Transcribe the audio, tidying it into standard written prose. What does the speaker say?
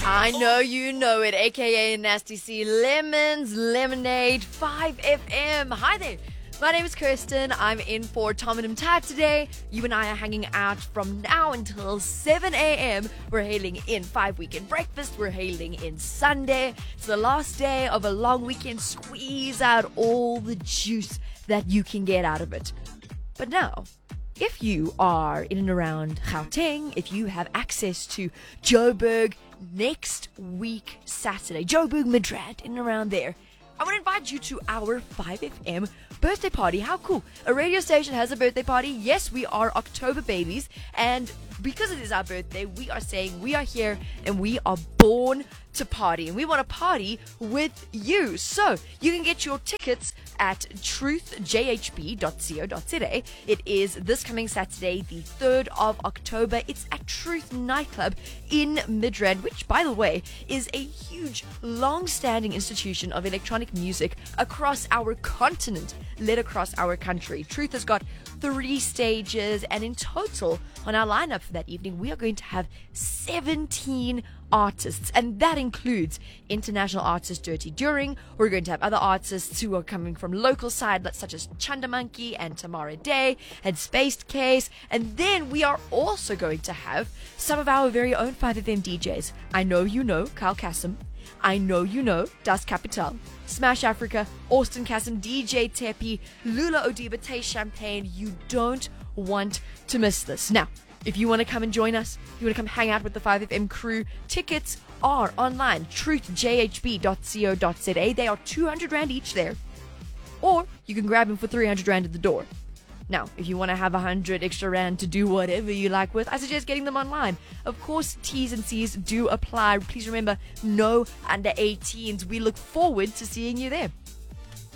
I know you know it, aka Nasty C, Lemons Lemonade 5FM. Hi there. My name is Kirsten. I'm in for Tom and Tat today. You and I are hanging out from now until 7 a.m. We're hailing in 5 weekend breakfast. We're hailing in Sunday. It's the last day of a long weekend. Squeeze out all the juice that you can get out of it. But now, if you are in and around Gauteng, if you have access to Joburg next week, Saturday, Joburg, Midrand, in and around there, I want to invite you to our 5FM birthday party. How cool. A radio station has a birthday party. Yes, we are October babies. And because it is our birthday, we are saying we are here and we are born to party. And we want to party with you. So you can get your tickets at truthjhb.co.za. It is this coming Saturday, the 3rd of October. It's at Truth Nightclub in Midrand, which, by the way, is a huge, long-standing institution of electronic music across our continent, led across our country. Truth has got 3 stages, and in total, on our lineup for that evening, we are going to have 17 artists, and that includes international artist Dirty During. We're going to have other artists who are coming from local side, such as Chanda Monkey and Tamara Day and Spaced Case, and then we are also going to have some of our very own 5FM DJs. I know you know Kyle Kassem. I know you know Das Capital, Smash Africa, Austin Kassem, DJ Tepi, Lula Odiba, Tay Champagne. You don't want to miss this. Now, if you want to come and join us, you want to come hang out with the 5FM crew, tickets are online, truthjhb.co.za. They are 200 Rand each there. Or you can grab them for 300 Rand at the door. Now, if you want to have 100 extra Rand to do whatever you like with, I suggest getting them online. Of course, T's and C's do apply. Please remember, no under 18s. We look forward to seeing you there.